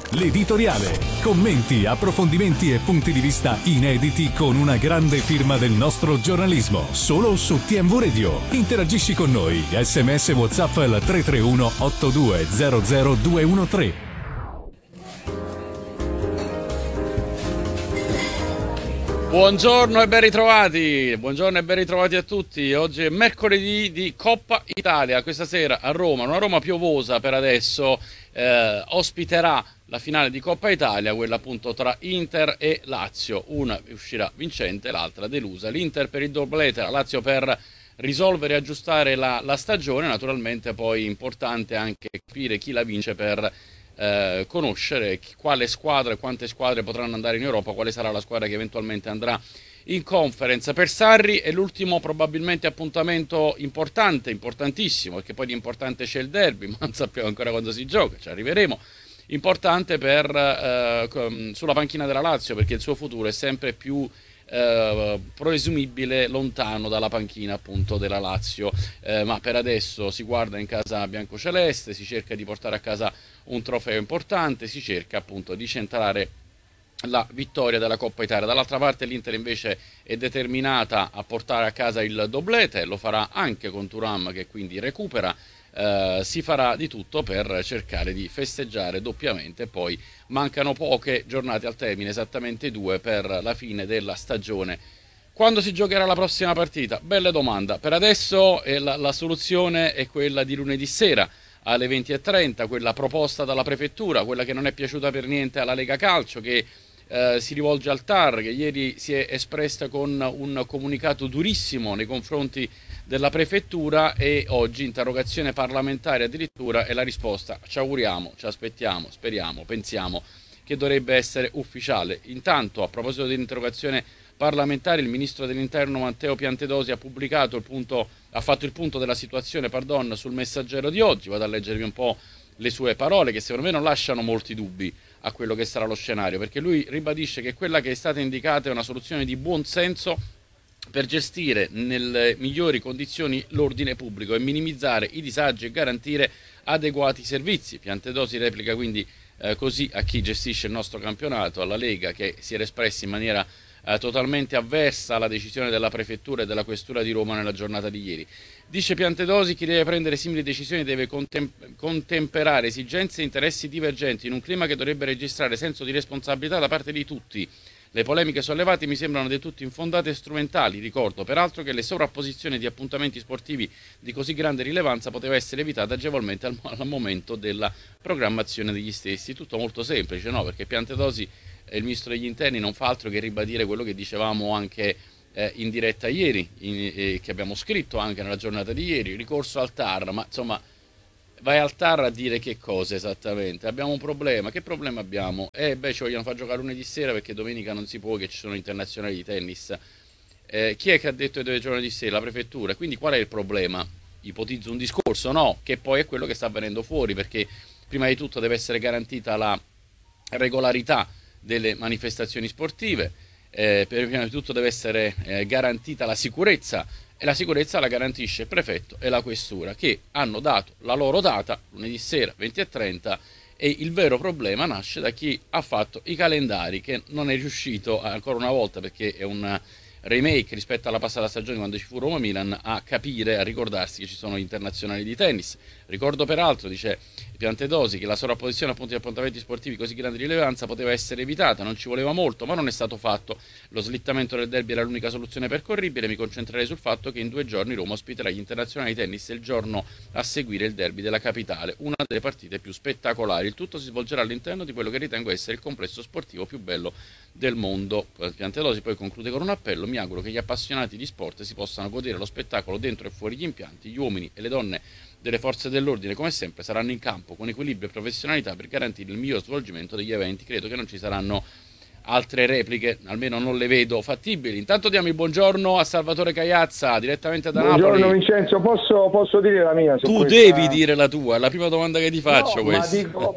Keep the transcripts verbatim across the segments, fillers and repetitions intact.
l'editoriale. Commenti, approfondimenti e punti di vista inediti con una grande firma del nostro giornalismo. Solo su T M V Radio. Interagisci con noi. Sms WhatsApp al tre tre uno otto due zero zero due uno tre. Buongiorno e ben ritrovati, buongiorno e ben ritrovati a tutti. Oggi è mercoledì di Coppa Italia, questa sera a Roma, una Roma piovosa per adesso, eh, ospiterà la finale di Coppa Italia, quella appunto tra Inter e Lazio. Una uscirà vincente, l'altra delusa. L'Inter per il doblete, la Lazio per risolvere e aggiustare la, la stagione. Naturalmente poi importante anche capire chi la vince per Eh, conoscere quale squadra e quante squadre potranno andare in Europa, quale sarà la squadra che eventualmente andrà in Conference. Per Sarri è l'ultimo probabilmente appuntamento importante, importantissimo, perché poi di importante c'è il derby, ma non sappiamo ancora quando si gioca, ci arriveremo. Importante per, eh, sulla panchina della Lazio, perché il suo futuro è sempre più Uh, presumibile lontano dalla panchina appunto della Lazio, uh, ma per adesso si guarda in casa biancoceleste, si cerca di portare a casa un trofeo importante, si cerca appunto di centrare la vittoria della Coppa Italia. Dall'altra parte l'Inter invece è determinata a portare a casa il doblete, lo farà anche con Thuram che quindi recupera. Uh, si farà di tutto per cercare di festeggiare doppiamente. Poi mancano poche giornate al termine, esattamente due per la fine della stagione. Quando si giocherà la prossima partita? Bella domanda. Per adesso eh, la, la soluzione è quella di lunedì sera alle venti e trenta, quella proposta dalla prefettura, quella che non è piaciuta per niente alla Lega Calcio, che eh, si rivolge al T A R, che ieri si è espressa con un comunicato durissimo nei confronti della prefettura, e oggi interrogazione parlamentare addirittura, e la risposta: ci auguriamo, ci aspettiamo, speriamo, pensiamo che dovrebbe essere ufficiale. Intanto, a proposito dell'interrogazione parlamentare, il ministro dell'Interno Matteo Piantedosi ha pubblicato il punto, ha fatto il punto della situazione pardon, sul Messaggero di oggi. Vado a leggervi un po' le sue parole, che secondo me non lasciano molti dubbi a quello che sarà lo scenario, perché lui ribadisce che quella che è stata indicata è una soluzione di buon senso per gestire nelle migliori condizioni l'ordine pubblico e minimizzare i disagi e garantire adeguati servizi. Piantedosi replica quindi eh, così a chi gestisce il nostro campionato, alla Lega, che si era espressa in maniera eh, totalmente avversa alla decisione della prefettura e della questura di Roma nella giornata di ieri. Dice Piantedosi: chi deve prendere simili decisioni deve contem- contemperare esigenze e interessi divergenti in un clima che dovrebbe registrare senso di responsabilità da parte di tutti. Le polemiche sollevate mi sembrano del tutto infondate e strumentali. Ricordo peraltro che le sovrapposizioni di appuntamenti sportivi di così grande rilevanza poteva essere evitata agevolmente al, al momento della programmazione degli stessi. Tutto molto semplice, no? Perché Piantedosi, eh, il ministro degli interni, non fa altro che ribadire quello che dicevamo anche eh, in diretta ieri, in, eh, che abbiamo scritto anche nella giornata di ieri: ricorso al T A R. Ma insomma, vai al T A R a dire che cosa esattamente? Abbiamo un problema. Che problema abbiamo? Eh beh, ci vogliono far giocare lunedì sera perché domenica non si può, che ci sono internazionali di tennis. Eh, chi è che ha detto che deve giocare lunedì sera? La prefettura. Quindi qual è il problema? Ipotizzo un discorso, no? Che poi è quello che sta venendo fuori, perché prima di tutto deve essere garantita la regolarità delle manifestazioni sportive, eh, prima di tutto deve essere eh, garantita la sicurezza, e la sicurezza la garantisce il prefetto e la questura, che hanno dato la loro data, lunedì sera venti e trenta, e il vero problema nasce da chi ha fatto i calendari, che non è riuscito ancora una volta, perché è un remake rispetto alla passata stagione quando ci fu Roma-Milan, a capire, a ricordarsi che ci sono internazionali di tennis. Ricordo peraltro, dice Piantedosi, che la sovrapposizione appunto di appuntamenti sportivi così grande rilevanza poteva essere evitata, non ci voleva molto, ma non è stato fatto. Lo slittamento del derby era l'unica soluzione percorribile. Mi concentrerei sul fatto che in due giorni Roma ospiterà gli internazionali di tennis e il giorno a seguire il derby della capitale, una delle partite più spettacolari. Il tutto si svolgerà all'interno di quello che ritengo essere il complesso sportivo più bello del mondo. Piantedosi poi conclude con un appello: mi auguro che gli appassionati di sport si possano godere lo spettacolo dentro e fuori gli impianti. Gli uomini e le donne delle forze dell'ordine, come sempre, saranno in campo con equilibrio e professionalità per garantire il miglior svolgimento degli eventi. Credo che non ci saranno altre repliche, almeno non le vedo fattibili. Intanto diamo il buongiorno a Salvatore Caiazza, direttamente da buongiorno, Napoli. Buongiorno Vincenzo, posso, posso dire la mia? Su tu questa... devi dire la tua, è la prima domanda che ti faccio. No, questa. ma dico,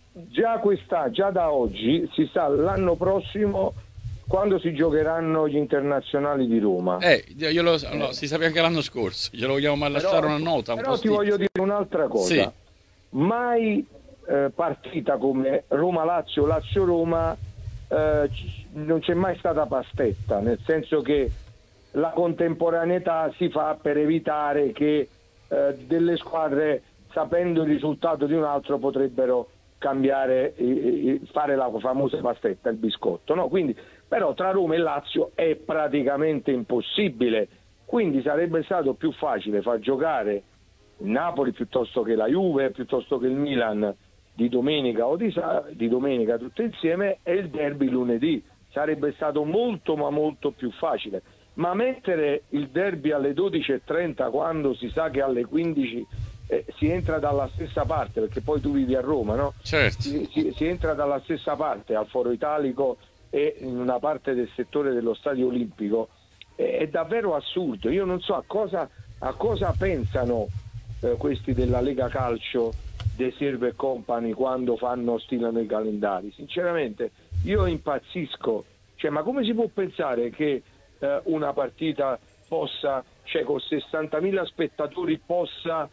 già questa, già da oggi si sta l'anno prossimo, quando si giocheranno gli internazionali di Roma. Eh, io lo, no, si sapeva anche l'anno scorso, glielo vogliamo lasciare però, una nota. Un però po' ti voglio dire un'altra cosa. Sì. Mai eh, partita come Roma-Lazio, Lazio-Roma eh, non c'è mai stata pastetta, nel senso che la contemporaneità si fa per evitare che eh, delle squadre, sapendo il risultato di un altro, potrebbero cambiare, eh, fare la famosa pastetta, il biscotto, no? Quindi, però tra Roma e Lazio è praticamente impossibile, quindi sarebbe stato più facile far giocare il Napoli piuttosto che la Juve, piuttosto che il Milan di domenica o di, di domenica tutte insieme, e il derby lunedì. Sarebbe stato molto ma molto più facile. Ma mettere il derby alle dodici e trenta quando si sa che alle quindici eh, si entra dalla stessa parte, perché poi tu vivi a Roma, no? Certo. Si, si, si entra dalla stessa parte, al Foro Italico e in una parte del settore dello Stadio Olimpico, è, è davvero assurdo. Io non so a cosa, a cosa pensano eh, questi della Lega Calcio, De Servo e Company, quando fanno, stilano i calendari. Sinceramente io impazzisco, cioè, ma come si può pensare che eh, una partita possa, cioè con sessantamila spettatori, possa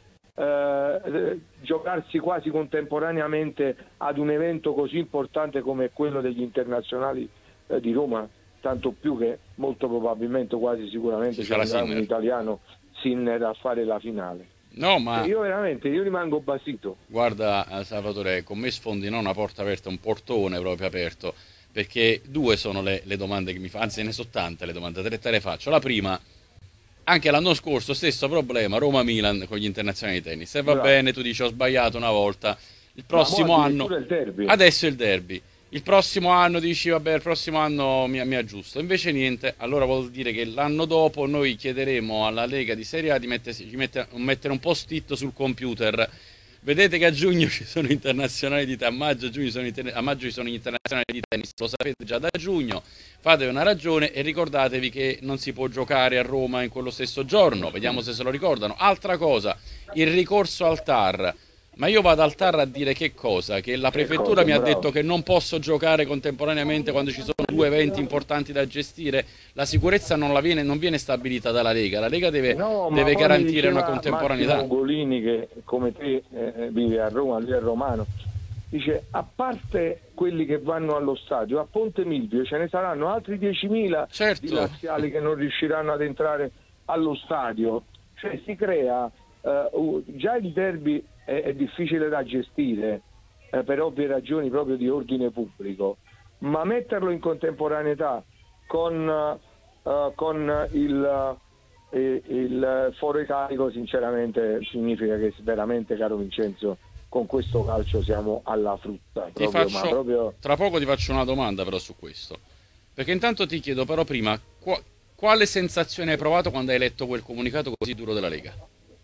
eh, giocarsi quasi contemporaneamente ad un evento così importante come quello degli internazionali eh, di Roma, tanto più che molto probabilmente, quasi sicuramente, ci sarà un italiano, Sinner, a fare la finale. No, ma io veramente io rimango basito. Guarda, Salvatore, con me sfondi non una porta aperta, un portone proprio aperto, perché due sono le, le domande che mi fa, anzi ne sono tante le domande, tre te le faccio. La prima: anche l'anno scorso stesso problema, Roma-Milan con gli internazionali di tennis, e va Bravo. bene, tu dici ho sbagliato una volta, il prossimo anno, il adesso è il derby, il prossimo anno dici vabbè, il prossimo anno mi, mi aggiusto, invece niente. Allora vuol dire che l'anno dopo noi chiederemo alla Lega di Serie A di mettersi, di mettere, mettere un post-it sul computer: vedete che a giugno ci sono internazionali di tennis, a maggio, giugno sono a maggio ci sono gli internazionali di tennis, lo sapete già da giugno, fatevi una ragione e ricordatevi che non si può giocare a Roma in quello stesso giorno. Vediamo se se lo ricordano. Altra cosa, il ricorso al T A R. Ma io vado al T A R a dire che cosa? Che la prefettura cosa, mi ha bravo. detto che non posso giocare contemporaneamente quando ci sono due eventi importanti da gestire. La sicurezza non, la viene, non viene stabilita dalla Lega. La Lega deve, no, deve garantire una contemporaneità. Massimo Ugolini, che come te eh, vive a Roma, lui è romano, dice: a parte quelli che vanno allo stadio, a Ponte Milvio ce ne saranno altri diecimila certo. di laziali che non riusciranno ad entrare allo stadio. Cioè si crea uh, già il derby è, è difficile da gestire eh, per ovvie ragioni proprio di ordine pubblico, ma metterlo in contemporaneità con, uh, con il, uh, il Foro Italico, sinceramente significa che veramente, caro Vincenzo, con questo calcio siamo alla frutta. Ti proprio, faccio, ma proprio... Tra poco ti faccio una domanda però su questo, perché intanto ti chiedo però prima qua, quale sensazione hai provato quando hai letto quel comunicato così duro della Lega?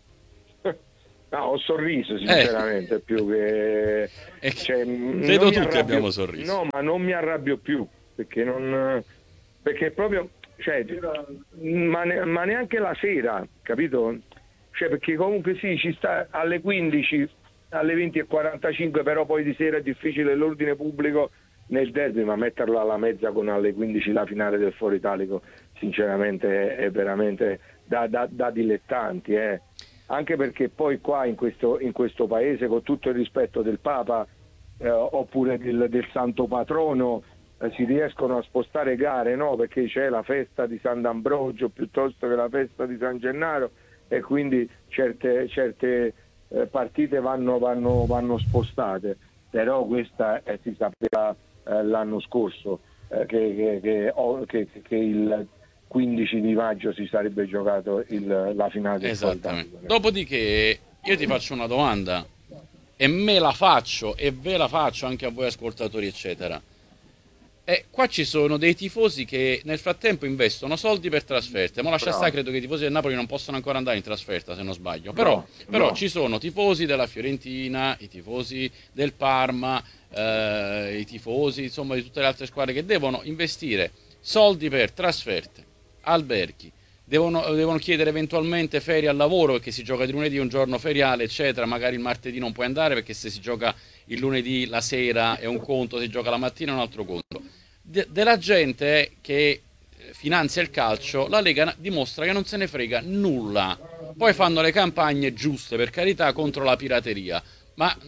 No, ho sorriso sinceramente, eh. più che... Eh, cioè, credo tutti arrabbio... abbiamo sorriso. No, ma non mi arrabbio più, perché non... perché proprio... Cioè, ma, ne... ma neanche la sera, capito? Cioè, perché comunque sì, ci sta alle quindici, alle venti e quarantacinque, però poi di sera è difficile l'ordine pubblico nel derby, ma metterlo alla mezza con alle quindici la finale del Foro Italico, sinceramente è, è veramente da, da, da dilettanti, eh. Anche perché poi qua in questo, in questo paese, con tutto il rispetto del Papa eh, oppure del, del Santo Patrono, eh, si riescono a spostare gare, no? Perché c'è la festa di San D'Ambrogio piuttosto che la festa di San Gennaro, e quindi certe, certe eh, partite vanno, vanno, vanno spostate. Però questa eh, si sapeva eh, l'anno scorso eh, che, che, che, oh, che, che il quindici di maggio si sarebbe giocato il, la finale del Esattamente. Dopodiché io ti faccio una domanda, e me la faccio e ve la faccio anche a voi ascoltatori eccetera. E qua ci sono dei tifosi che nel frattempo investono soldi per trasferte, ma lascia stare, credo che i tifosi del Napoli non possano ancora andare in trasferta se non sbaglio, però, no, però no. Ci sono tifosi della Fiorentina, i tifosi del Parma, eh, i tifosi insomma di tutte le altre squadre che devono investire soldi per trasferte, alberghi, devono, devono chiedere eventualmente ferie al lavoro perché si gioca di lunedì, un giorno feriale eccetera, magari il martedì non puoi andare perché se si gioca il lunedì la sera è un conto, se si gioca la mattina è un altro conto. De- della gente che finanzia il calcio la Lega dimostra che non se ne frega nulla, poi fanno le campagne giuste per carità contro la pirateria, ma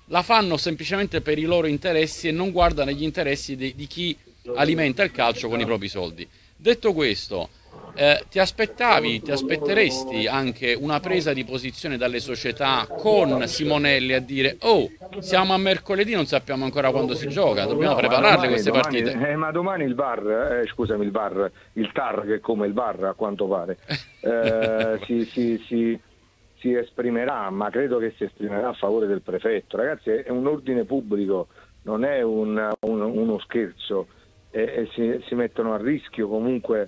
la fanno semplicemente per i loro interessi e non guardano gli interessi di, di chi alimenta il calcio con i propri soldi. Detto questo, eh, ti aspettavi, ti aspetteresti anche una presa di posizione dalle società con Simonelli a dire: oh, siamo a mercoledì, non sappiamo ancora quando si gioca, dobbiamo No, prepararle domani, queste domani, partite. Eh, ma domani il V A R, eh, scusami, il V A R, il T A R, che è come il V A R a quanto pare, eh, si, si, si, si esprimerà, ma credo che si esprimerà a favore del prefetto. Ragazzi, è un ordine pubblico, non è un, un, uno scherzo, e, e si, si mettono a rischio comunque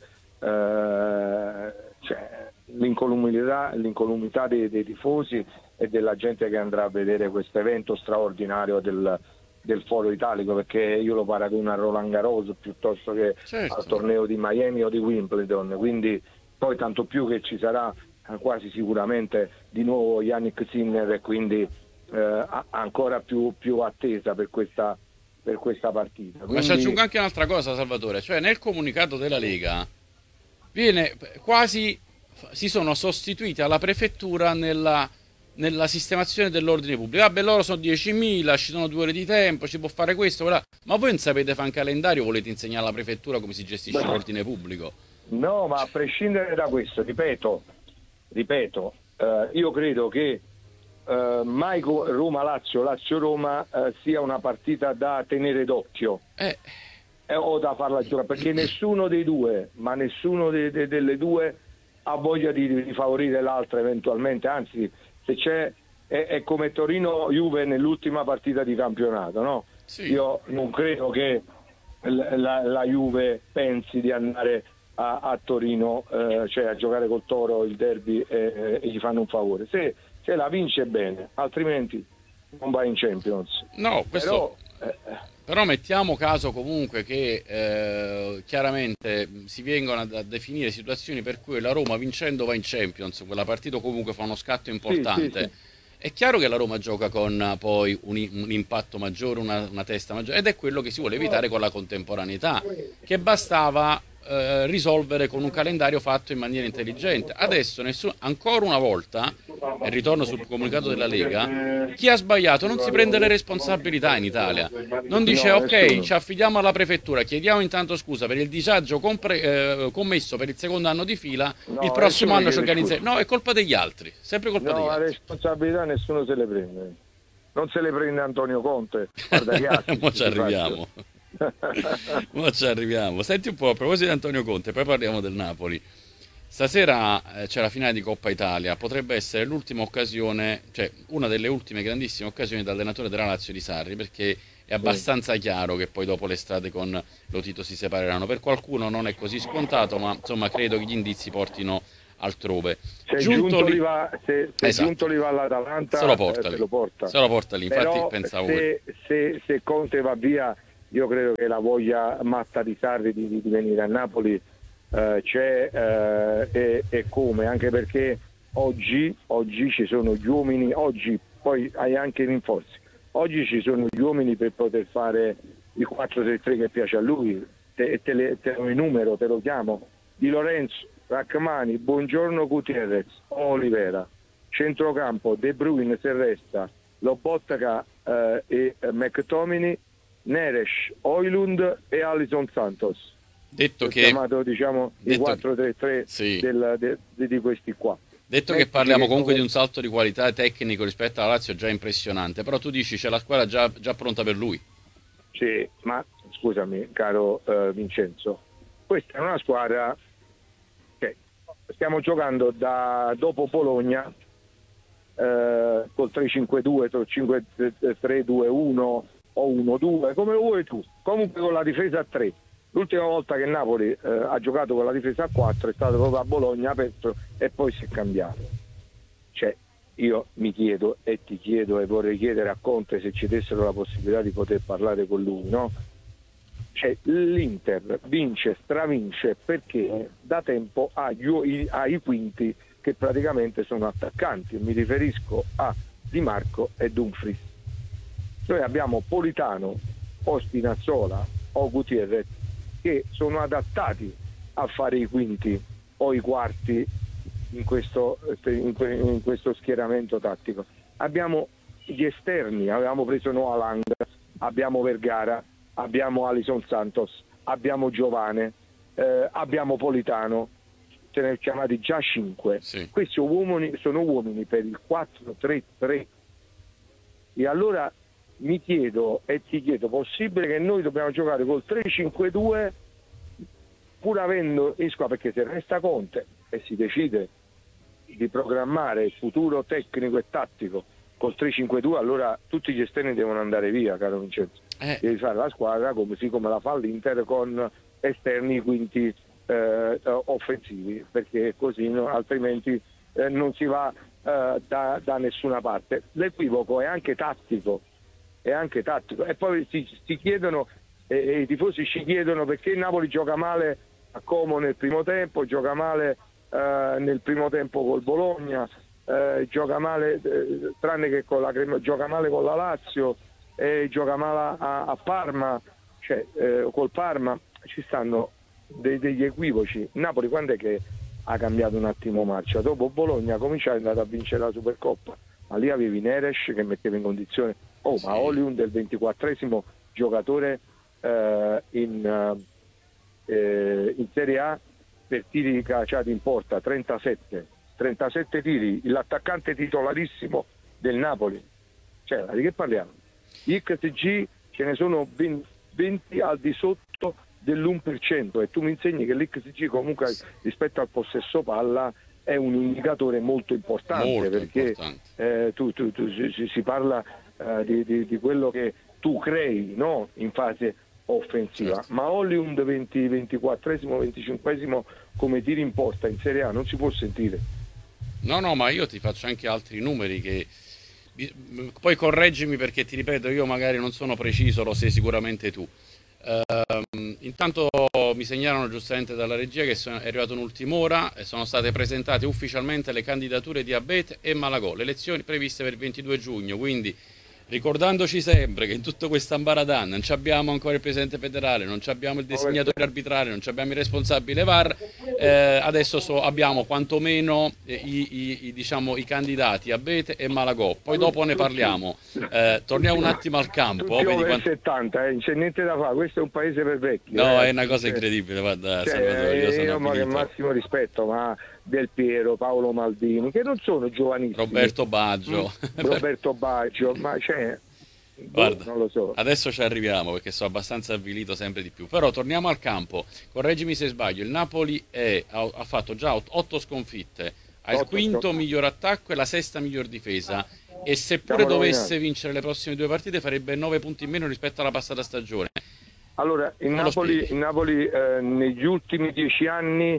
eh, cioè, l'incolumità, l'incolumità dei, dei tifosi e della gente che andrà a vedere questo evento straordinario del, del Foro Italico, perché io lo paragono a Roland Garros piuttosto che Certo. al torneo di Miami o di Wimbledon, quindi poi tanto più che ci sarà quasi sicuramente di nuovo Yannick Sinner, e quindi eh, ancora più, più attesa per questa, per questa partita. Quindi... Ma ci aggiungo anche un'altra cosa, Salvatore, cioè nel comunicato della Lega viene quasi, si sono sostituiti alla prefettura nella, nella sistemazione dell'ordine pubblico. Vabbè, loro sono diecimila, ci sono due ore di tempo, ci può fare questo, quella. Ma voi non sapete fare un calendario, volete insegnare alla prefettura come si gestisce Beh, l'ordine pubblico? No, ma a prescindere da questo, ripeto, ripeto, eh, io credo che eh, mai Roma-Lazio, Lazio-Roma eh, sia una partita da tenere d'occhio. Eh... Eh, o da farla giocare, perché nessuno dei due, ma nessuno de, de, delle due ha voglia di, di favorire l'altra eventualmente, anzi se c'è è, è come Torino-Juve nell'ultima partita di campionato, no? Sì. Io non credo che la, la Juve pensi di andare a, a Torino, eh, cioè a giocare col Toro il derby e, e gli fanno un favore. Se, se la vince bene, altrimenti non va in Champions. No, questo... Però, eh, Però mettiamo caso comunque che eh, chiaramente si vengono a, a definire situazioni per cui la Roma vincendo va in Champions, quella partita comunque fa uno scatto importante. Sì, sì, sì. È chiaro che la Roma gioca con poi un, un impatto maggiore, una, una testa maggiore, ed è quello che si vuole evitare con la contemporaneità, che bastava eh, risolvere con un calendario fatto in maniera intelligente. Adesso nessuno, ancora una volta, e ritorno sul comunicato della Lega, chi ha sbagliato non si prende le responsabilità in Italia, non dice No, ok, nessuno. ci affidiamo alla prefettura, chiediamo intanto scusa per il disagio compre- eh, commesso per il secondo anno di fila, No, il prossimo nessuno anno ci chiede organizziamo. No, è colpa degli altri, sempre colpa No, degli la altri. responsabilità nessuno se le prende. Non se le prende Antonio Conte. Guarda che assist Mo ci ti arriviamo. Mo ci arriviamo. Senti un po', a proposito di Antonio Conte, poi parliamo del Napoli. Stasera eh, c'è la finale di Coppa Italia, potrebbe essere l'ultima occasione, cioè una delle ultime grandissime occasioni da allenatore della Lazio di Sarri, perché è abbastanza chiaro che poi dopo le strade con Lotito si separeranno. Per qualcuno non è così scontato, ma insomma credo che gli indizi portino altrove. Se Giunto giunto lì- lì va, se, se Esatto. giunto lì va all'Atalanta, Se lo porta eh, lì. se lo porta. Se lo porta lì, infatti Però pensavo se, se, se Conte va via, io credo che la voglia matta di Sarri di, di venire a Napoli eh, c'è eh, e, e come, anche perché oggi, oggi ci sono gli uomini, oggi poi hai anche i rinforzi, oggi ci sono gli uomini per poter fare il quattro tre tre che piace a lui, te, te, le, te lo enumero, te lo chiamo: Di Lorenzo, Rachmani, Buongiorno, Gutierrez, Olivera, centrocampo De Bruyne se resta, Lobotka eh, e eh, McTominay, Neres, Højlund e Alisson Santos. detto Ho che, chiamato, diciamo, i detto- quattro tre tre sì. del- de- de- di questi qua. detto che Metti parliamo che comunque di sono- un salto di qualità tecnico rispetto alla Lazio già impressionante, però tu dici c'è la squadra già, già pronta per lui. Sì, ma scusami, caro eh, Vincenzo, questa è una squadra che stiamo giocando da dopo Bologna eh, col tre cinque due, cinque tre due uno o uno due, come lo vuoi tu, comunque con la difesa a tre. L'ultima volta che Napoli eh, ha giocato con la difesa a quattro è stato proprio a Bologna aperto e poi si è cambiato. Cioè, io mi chiedo e ti chiedo e vorrei chiedere a Conte se ci dessero la possibilità di poter parlare con lui, no? Cioè, l'Inter vince, stravince perché da tempo ha, gli- ha i quinti che praticamente sono attaccanti. Mi riferisco a Di Marco e Dumfries. Noi abbiamo Politano o Spinazzola o Gutierrez che sono adattati a fare i quinti o i quarti in questo, in que- in questo schieramento tattico. Abbiamo gli esterni, avevamo preso Noah Lang, abbiamo Vergara, abbiamo Alison Santos, abbiamo Giovane, eh, abbiamo Politano, ce ne ho chiamati già cinque. Sì. Questi uomini sono uomini per il quattro tre tre. E allora mi chiedo e ti chiedo, possibile che noi dobbiamo giocare col tre cinque due pur avendo Isqua, perché se resta Conte e si decide di programmare il futuro tecnico e tattico col tre cinque due, allora tutti gli esterni devono andare via, caro Vincenzo. Eh. Devi fare la squadra come, sì, come la fa l'Inter, con esterni quinti eh, offensivi, perché così no, altrimenti eh, non si va eh, da, da nessuna parte. L'equivoco è anche tattico, è anche tattico. E poi si, si chiedono, e, e i tifosi ci chiedono perché il Napoli gioca male a Como nel primo tempo, gioca male eh, nel primo tempo col Bologna, eh, gioca male eh, tranne che con la gioca male con la Lazio, e gioca male a, a Parma, cioè eh, col Parma ci stanno dei, degli equivoci. Napoli quando è che ha cambiato un attimo marcia? Dopo Bologna comincia ad andare a vincere la Supercoppa, ma lì avevi Neres che metteva in condizione, oh sì. ma Oliund del ventiquattresimo giocatore eh, in, eh, in Serie A per tiri calciati in porta, trentasette tiri, l'attaccante titolarissimo del Napoli. Cioè, di che parliamo? X G ce ne sono venti al di sotto dell'uno per cento, e tu mi insegni che l'X G comunque rispetto al possesso palla è un indicatore molto importante, molto perché importante. Eh, tu, tu, tu, si, si parla eh, di, di, di quello che tu crei, no? In fase offensiva. Certo. Ma Hollywood venti, ventiquattresimo, venticinquesimo come tiri in porta in Serie A non si può sentire. No, no, ma io ti faccio anche altri numeri che poi correggimi, perché ti ripeto, io magari non sono preciso, lo sei sicuramente tu. Uh, intanto mi segnalano giustamente dalla regia che sono, è arrivato un'ultima ora e sono state presentate ufficialmente le candidature di Abete e Malagò, le elezioni previste per il ventidue giugno, quindi ricordandoci sempre che in tutto questo ambaradan non abbiamo ancora il presidente federale, non abbiamo il designatore arbitrale, non abbiamo il responsabile V A R, eh, adesso so, abbiamo quantomeno eh, i, i, i, diciamo, i candidati Abete e Malagò, poi dopo ne parliamo. Eh, torniamo un attimo al campo. Tutti over quanto... settanta, eh, non c'è niente da fare, questo è un paese per vecchi. No, eh. è una cosa incredibile, guarda, cioè, Salvatore, io sono io ma che massimo rispetto, ma Del Piero, Paolo Maldini, che non sono giovanissimi. Roberto Baggio. Mm, Roberto Baggio, ma c'è... Guarda, non lo so. Adesso ci arriviamo perché sono abbastanza avvilito sempre di più. Però torniamo al campo, correggimi se sbaglio, il Napoli è, ha, ha fatto già otto sconfitte, ha il quinto miglior attacco e la sesta miglior difesa, e seppure Siamo dovesse rovinati. vincere le prossime due partite farebbe nove punti in meno rispetto alla passata stagione. Allora, il Non lo Napoli, spieghi. il Napoli eh, negli ultimi dieci anni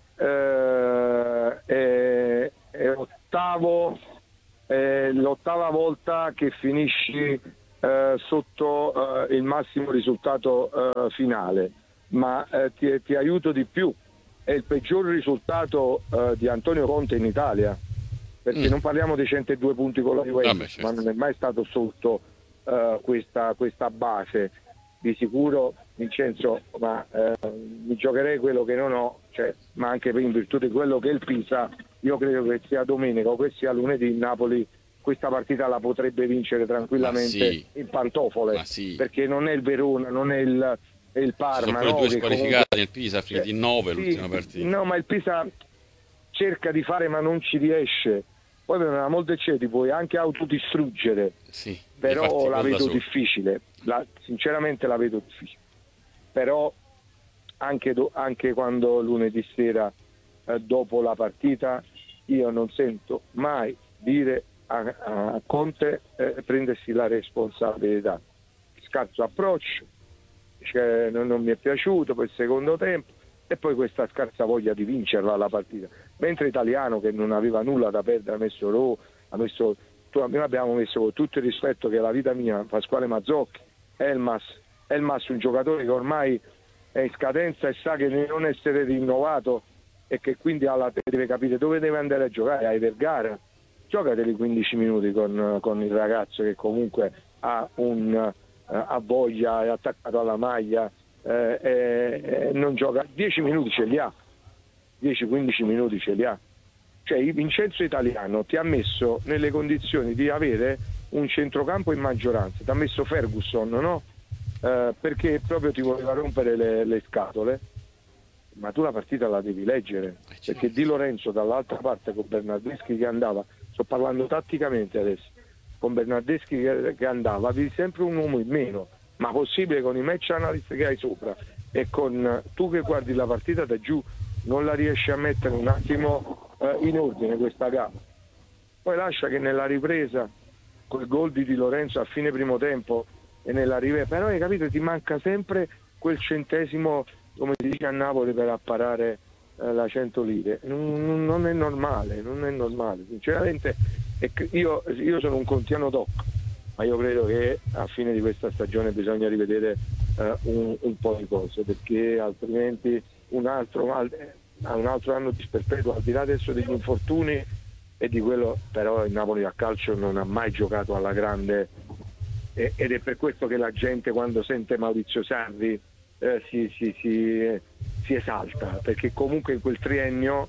eh, è, è ottavo, è l'ottava volta che finisci eh, sotto eh, il massimo risultato eh, finale, ma eh, ti, ti aiuto di più, è il peggior risultato eh, di Antonio Conte in Italia, perché Mm. non parliamo dei centodue punti con la Juventus, Vabbè, certo. ma non è mai stato sotto eh, questa, questa base. Di sicuro, Vincenzo, ma eh, mi giocherei quello che non ho, cioè, ma anche in virtù di quello che è il Pisa, io credo che sia domenica o che sia lunedì il Napoli questa partita la potrebbe vincere tranquillamente Ma sì. in pantofole, Ma sì. perché non è il Verona, non è il, è il Ci sono Parma, pure no? due Che squalificati comunque- nel Pisa, finiti in nove Sì, l'ultima partita. no, ma il Pisa cerca di fare ma non ci riesce, poi per una molta c'è ti puoi anche autodistruggere, Sì, però difatti, la gol da vedo solo. difficile, la- sinceramente la vedo difficile, però anche, do- anche quando lunedì sera eh, dopo la partita io non sento mai dire a, a Conte eh, prendersi la responsabilità, scarso approccio, cioè, non, non mi è piaciuto per il secondo tempo, e poi questa scarsa voglia di vincerla la partita, mentre Italiano, che non aveva nulla da perdere, ha messo Ro, ha messo tu- noi abbiamo messo, con tutto il rispetto che è la vita mia, Pasquale Mazzocchi, Elmas Elmas un giocatore che ormai è in scadenza e sa che di non essere rinnovato e che quindi alla, deve capire dove deve andare a giocare, ai Vergara, giocateli quindici minuti con, con il ragazzo che comunque ha, un, eh, ha voglia, è attaccato alla maglia, eh, eh, eh, non gioca, dieci minuti ce li ha, dieci quindici minuti ce li ha. Cioè il Vincenzo Italiano ti ha messo nelle condizioni di avere un centrocampo in maggioranza, ti ha messo Ferguson, no? Eh, perché proprio ti voleva rompere le, le scatole, ma tu la partita la devi leggere, perché Di Lorenzo dall'altra parte con Bernardeschi che andava, sto parlando tatticamente adesso, con Bernardeschi che, che andava, avevi sempre un uomo in meno, ma possibile con i match analyst che hai sopra e con tu che guardi la partita da giù non la riesci a mettere un attimo eh, in ordine questa gara. Poi lascia che nella ripresa col gol di Di Lorenzo a fine primo tempo e nella ripresa, però hai capito, ti manca sempre quel centesimo, come si dice a Napoli, per apparare eh, la cento lire. Non, non è normale, non è normale sinceramente. E io, io sono un kantiano doc, ma io credo che a fine di questa stagione bisogna rivedere eh, un, un po' di cose, perché altrimenti un altro, un altro anno di sperpetuo, al di là adesso degli infortuni e di quello, però il Napoli a calcio non ha mai giocato alla grande, eh, ed è per questo che la gente quando sente Maurizio Sarri eh, si, si, si, si esalta, perché comunque in quel triennio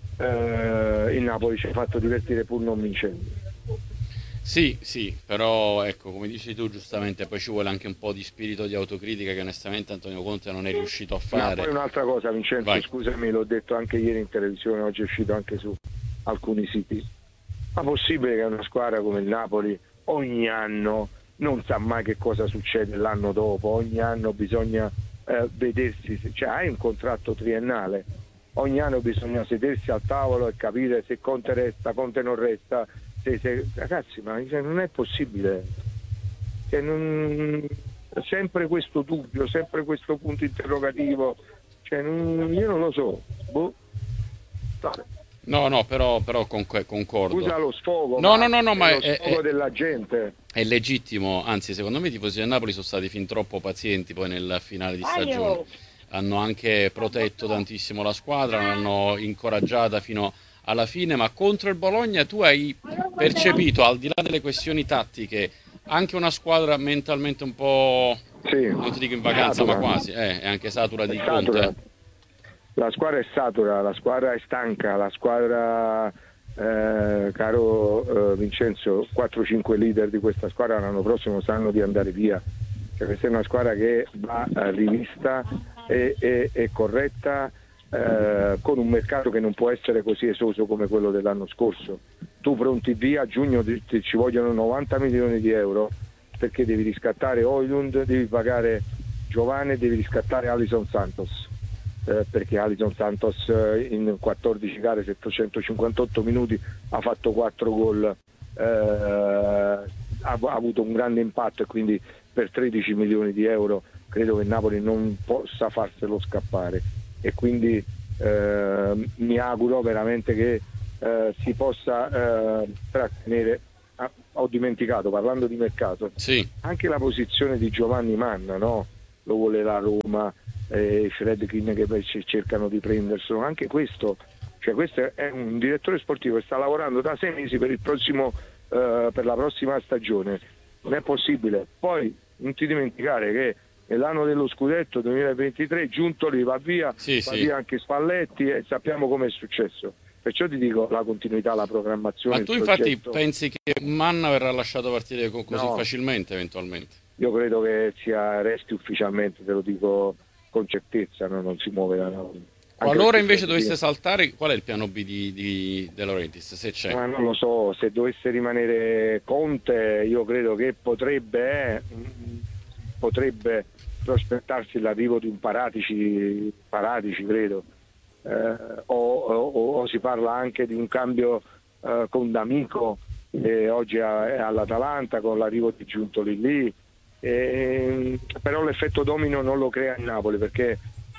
eh, il Napoli ci ha fatto divertire pur non vincendo. Sì, sì, però ecco, come dici tu giustamente, poi ci vuole anche un po' di spirito di autocritica che onestamente Antonio Conte non è riuscito a fare. Ma poi un'altra cosa, Vincenzo, Vai. Scusami, l'ho detto anche ieri in televisione, oggi è uscito anche su alcuni siti. Ma possibile che una squadra come il Napoli ogni anno non sa mai che cosa succede l'anno dopo, ogni anno bisogna eh, vedersi, cioè hai un contratto triennale, ogni anno bisogna sedersi al tavolo e capire se Conte resta, Conte non resta. Se, se, ragazzi, ma cioè, non è possibile, cioè, non, sempre questo dubbio, sempre questo punto interrogativo, cioè, non, io non lo so. Boh. No, no, però, però conc- concordo. Scusa lo sfogo, no, ma no, no, no, ma è lo è, sfogo è, della gente. È legittimo, anzi, secondo me i tifosi del Napoli sono stati fin troppo pazienti poi nel finale di stagione. Hanno anche protetto tantissimo la squadra, l'hanno incoraggiata fino alla fine, ma contro il Bologna tu hai percepito, al di là delle questioni tattiche, anche una squadra mentalmente un po', sì, non ti dico in vacanza, satura. ma quasi, eh, è anche satura di satura. Conte. La squadra è satura, la squadra è stanca, la squadra, eh, caro eh, Vincenzo, quattro cinque leader di questa squadra l'anno prossimo sanno di andare via. Cioè, questa è una squadra che va eh, rivista e, e, e corretta, Eh, con un mercato che non può essere così esoso come quello dell'anno scorso. Tu pronti via, a giugno ti, ti, ci vogliono novanta milioni di euro, perché devi riscattare Højlund, devi pagare Giovane, devi riscattare Alison Santos, eh, perché Alison Santos eh, in quattordici gare, settecentocinquantotto minuti, ha fatto quattro gol, eh, ha, ha avuto un grande impatto, e quindi per tredici milioni di euro credo che Napoli non possa farselo scappare. E quindi eh, mi auguro veramente che eh, si possa eh, trattenere. Ah, ho dimenticato, parlando di mercato, sì, anche la posizione di Giovanni Manna, no? Lo vuole la Roma, eh, Fredkin che cercano di prenderselo, anche questo, cioè questo è un direttore sportivo che sta lavorando da sei mesi per il prossimo eh, per la prossima stagione, non è possibile. Poi non ti dimenticare che nell'anno dello scudetto duemilaventitré Giuntoli va via, sì, va sì. via anche Spalletti, e sappiamo come è successo. Perciò ti dico la continuità, la programmazione. Ma tu il infatti progetto. pensi che Manna verrà lasciato partire co- così No. facilmente eventualmente? Io credo che sia resti ufficialmente, te lo dico con certezza, no? Non si muove da Napoli. Qualora invece dovesse saltare, qual è il piano B di, di De Laurentiis, se c'è? Ma non lo so, se dovesse rimanere Conte io credo che potrebbe eh, potrebbe prospettarsi l'arrivo di un Paratici, Paratici credo, eh, o, o, o si parla anche di un cambio eh, con D'Amico, eh, oggi è all'Atalanta, con l'arrivo di Giuntoli lì, eh, però l'effetto domino non lo crea in Napoli, perché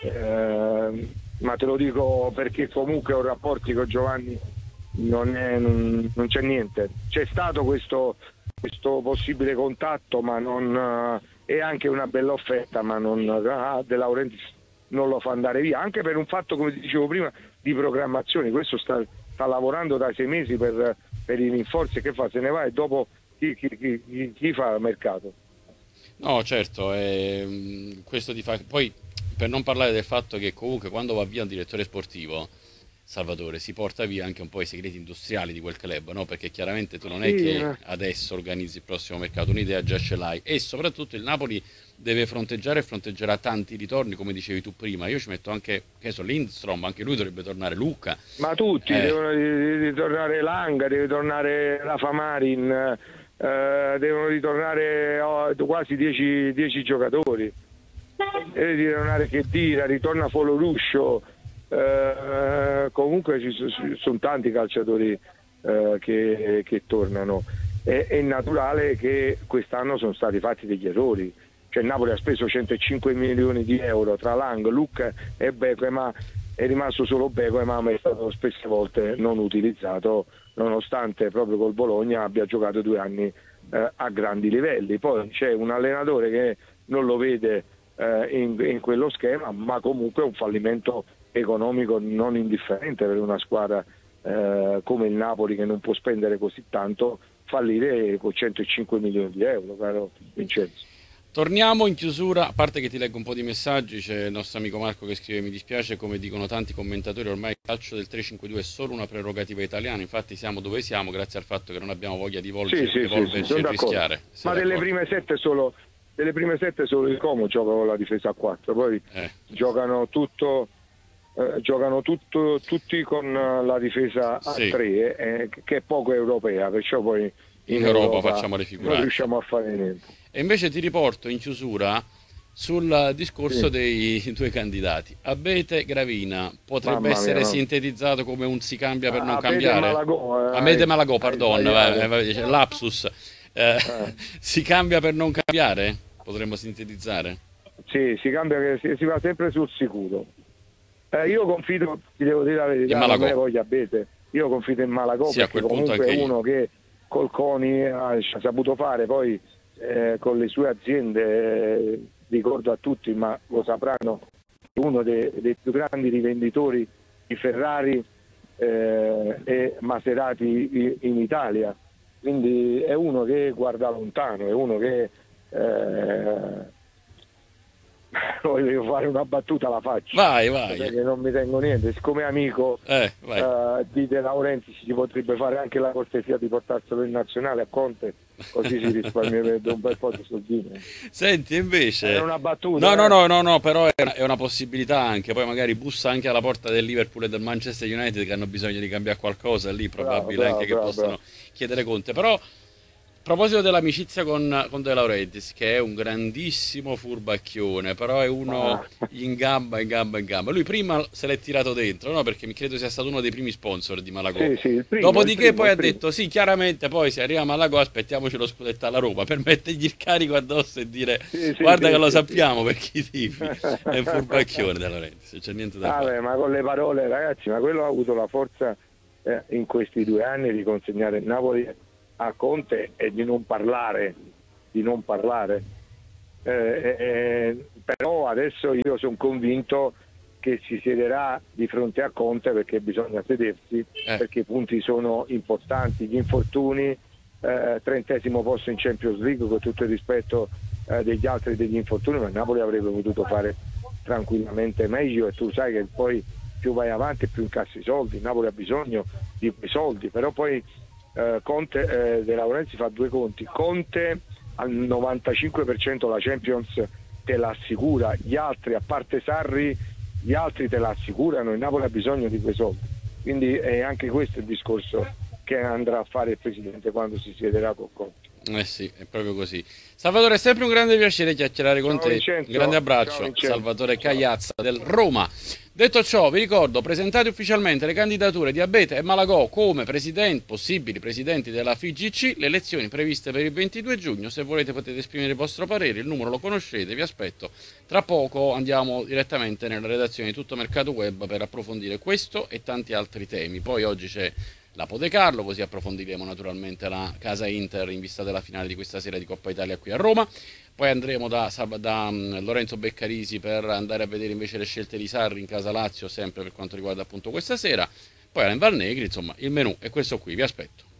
eh, ma te lo dico perché comunque ho rapporti con Giovanni, non, è, non, non c'è niente, c'è stato questo, questo possibile contatto, ma non è anche una bella offerta, ma non, ah, De Laurentiis non lo fa andare via, anche per un fatto, come ti dicevo prima, di programmazione. Questo sta, sta lavorando da sei mesi per, per i rinforzi, che fa? Se ne va e dopo chi, chi, chi, chi fa mercato? No, certo, eh, questo ti fa... Poi, per non parlare del fatto che comunque quando va via un direttore sportivo, Salvatore, si porta via anche un po' i segreti industriali di quel club, no? Perché chiaramente tu non è Sì, che ma- adesso organizzi il prossimo mercato, un'idea già ce l'hai e soprattutto il Napoli deve fronteggiare e fronteggerà tanti ritorni, come dicevi tu prima. Io ci metto anche, che so, Lindstrom, anche lui dovrebbe tornare, Luca. ma tutti Eh, devono ri- ritornare Langa, deve tornare Rafa Marin, eh, devono ritornare oh, quasi dieci giocatori. Deve ritornare Khedira, ritorna Foloruscio, eh, comunque ci so- ci sono tanti calciatori eh, che, che tornano. È, è naturale che quest'anno sono stati fatti degli errori, cioè il Napoli ha speso centocinque milioni di euro tra Lang, Luca e Beco, ma è rimasto solo Beco, ma è stato spesse volte non utilizzato, nonostante proprio col Bologna abbia giocato due anni eh, a grandi livelli. Poi c'è un allenatore che non lo vede eh, in, in quello schema, ma comunque è un fallimento economico non indifferente per una squadra eh, come il Napoli, che non può spendere così tanto, fallire con centocinque milioni di euro, caro Vincenzo. Torniamo in chiusura, a parte che ti leggo un po' di messaggi, c'è il nostro amico Marco che scrive: mi dispiace, come dicono tanti commentatori, ormai il calcio del tre cinque due è solo una prerogativa italiana, infatti siamo dove siamo grazie al fatto che non abbiamo voglia di volgerci, Sì, sì, sì, evolverci sono e d'accordo. rischiare. Sei Ma delle d'accordo? prime sette solo delle prime sette solo il Como gioca con la difesa a quattro, poi Eh, giocano tutto eh, giocano tutto, tutti con eh, la difesa a Sì. tre, eh, che è poco europea, perciò poi in, In Europa facciamo le non figuracce. riusciamo a fare niente. E invece ti riporto in chiusura sul discorso Sì. dei due candidati. Abete Gravina potrebbe Mamma mia, essere no. sintetizzato come un si cambia per non Abete cambiare? Malagò, eh, Amede hai- Malagò, hai pardon, sbagliato. vai, vai, vai, lapsus. Eh, si cambia per non cambiare? Potremmo sintetizzare? Sì, si cambia, che si, si va sempre sul sicuro. Eh, io confido, ti devo dire la verità, In non Malagò. me ne voglia Abete, io confido in Malagò, Sì, a perché quel punto comunque anche è io. uno che col CONI ha, ci ha saputo fare, poi eh, con le sue aziende, eh, ricordo a tutti, ma lo sapranno, uno dei, dei più grandi rivenditori di Ferrari eh, e Maserati in, in Italia, quindi è uno che guarda lontano, è uno che eh, voglio fare una battuta, la faccio. Vai, Sai vai. che non mi tengo niente, siccome amico Eh, vai. eh, di De Laurentiis si potrebbe fare anche la cortesia di portarselo in nazionale a Conte, così si risparmierebbe un bel po' di soldini. Senti, invece... Era una battuta. No, no, eh. no, no, no, però è una, è una possibilità anche, poi magari bussa anche alla porta del Liverpool e del Manchester United che hanno bisogno di cambiare qualcosa, lì probabile Bravo, anche bravo, che possano bravo. chiedere Conte, però a proposito dell'amicizia con, con De Laurentiis, che è un grandissimo furbacchione, però è uno Ah. in gamba, in gamba, in gamba. Lui prima se l'è tirato dentro, no? Perché mi credo sia stato uno dei primi sponsor di Malagò. Sì, sì, il primo, Dopodiché il primo, poi il ha primo. detto, sì, chiaramente poi se arriva a Malagò aspettiamoci lo scudetto alla Roma, per mettergli il carico addosso e dire, Sì, sì, guarda sì, che lo sì, sappiamo per chi tifi. È un furbacchione De Laurentiis, non c'è niente da Vabbè, fare. ma con le parole, ragazzi, ma quello ha avuto la forza eh, in questi due anni di consegnare il Napoli a Conte e di non parlare, di non parlare. Eh, eh, però adesso io sono convinto che si siederà di fronte a Conte, perché bisogna sedersi, Eh. perché i punti sono importanti, gli infortuni, eh, trentesimo posto in Champions League, con tutto il rispetto eh, degli altri degli infortuni, ma il Napoli avrebbe potuto fare tranquillamente meglio, e tu sai che poi più vai avanti più incassi i soldi, il Napoli ha bisogno di quei soldi, però poi eh, Conte, eh, De Laurentiis fa due conti. Conte al novantacinque per cento la Champions te la assicura, gli altri, a parte Sarri, gli altri te la assicurano, il Napoli ha bisogno di quei soldi, quindi è anche questo il discorso che andrà a fare il Presidente quando si siederà con Conte. Eh sì, è proprio così. Salvatore, è sempre un grande piacere chiacchierare con Ciao, te. Vincenzo. Un grande abbraccio, Ciao, Vincenzo. Salvatore Cagliazza del Roma. Detto ciò, vi ricordo, presentate ufficialmente le candidature di Abete e Malagò come presidenti, possibili presidenti della F I G C, le elezioni previste per il ventidue giugno. Se volete potete esprimere il vostro parere, il numero lo conoscete, vi aspetto. Tra poco andiamo direttamente nella redazione di Tutto Mercato Web per approfondire questo e tanti altri temi. Poi oggi c'è la Pode Carlo, così approfondiremo naturalmente la casa Inter in vista della finale di questa sera di Coppa Italia qui a Roma. Poi andremo da, Sab- da um, Lorenzo Beccarisi per andare a vedere invece le scelte di Sarri in casa Lazio, sempre per quanto riguarda appunto questa sera. Poi Alain Valnegri, insomma il menù è questo qui, vi aspetto.